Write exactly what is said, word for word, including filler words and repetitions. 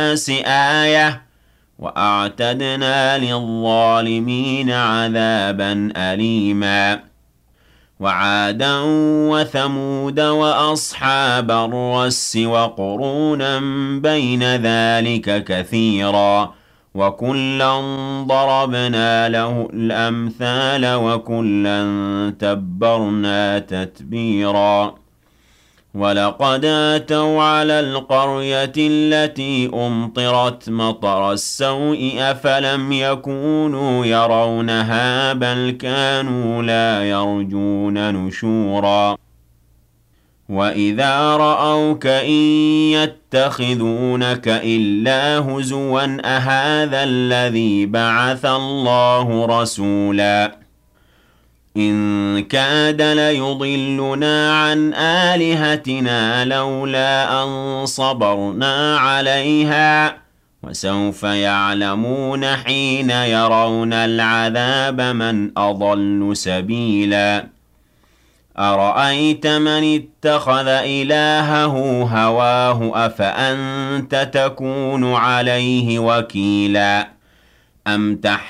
للناس آية وأعتدنا للظالمين عذابا أليما وعادا وثمود وأصحاب الرس وقرونا بين ذلك كثيرا وكلا ضربنا له الأمثال وكلا تبرنا تتبيرا ولقد آتوا على القرية التي أمطرت مطر السوء أفلم يكونوا يرونها بل كانوا لا يرجون نشورا وإذا رأوك إن يتخذونك إلا هزوا أهذا الذي بعث الله رسولا إن كاد ليضلنا عن آلهتنا لولا أن صبرنا عليها وسوف يعلمون حين يرون العذاب من أضل سبيلا أرأيت من اتخذ إلهه هواه أفأنت تكون عليه وكيلا أم تحسن